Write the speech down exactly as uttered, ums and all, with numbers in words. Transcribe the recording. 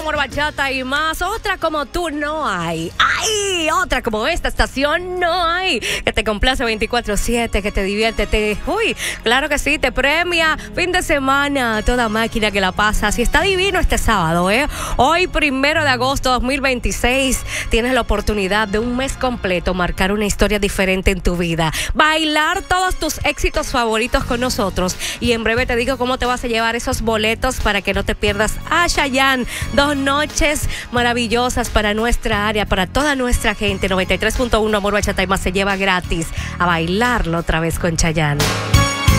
Amor, Bachata y más. Otra como tú no hay. ¡Ay! Otra como esta estación no hay. Que te complace veinticuatro siete, que te divierte. Te... Uy, claro que sí, te premia. Fin de semana, toda máquina que la pasa. Si está divino este sábado, ¿eh? Hoy, primero de agosto dos mil veintiséis, tienes la oportunidad de un mes completo marcar una historia diferente en tu vida. Bailar todos tus éxitos favoritos con nosotros. Y en breve te digo cómo te vas a llevar esos boletos para que no te pierdas a Chayanne. Dos noches maravillosas para nuestra área, para toda nuestra gente. noventa y tres punto uno Amor, Bachata y más se lleva gratis a bailarlo otra vez con Chayanne.